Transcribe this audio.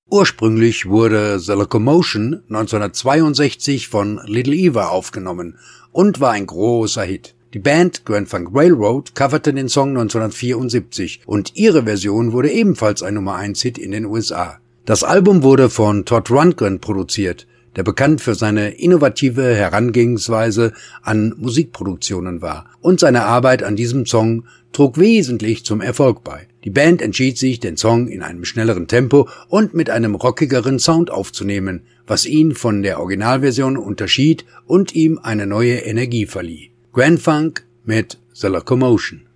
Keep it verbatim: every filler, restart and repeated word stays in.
Ursprünglich wurde The Locomotion neunzehnhundertzweiundsechzig von Little Eva aufgenommen und war ein großer Hit. Die Band Grand Funk Railroad coverte den Song neunzehnhundertvierundsiebzig und ihre Version wurde ebenfalls ein Nummer eins Hit in den U S A. Das Album wurde von Todd Rundgren produziert, der bekannt für seine innovative Herangehensweise an Musikproduktionen war, und seine Arbeit an diesem Song trug wesentlich zum Erfolg bei. Die Band entschied sich, den Song in einem schnelleren Tempo und mit einem rockigeren Sound aufzunehmen, was ihn von der Originalversion unterschied und ihm eine neue Energie verlieh. Grand Funk mit The Locomotion.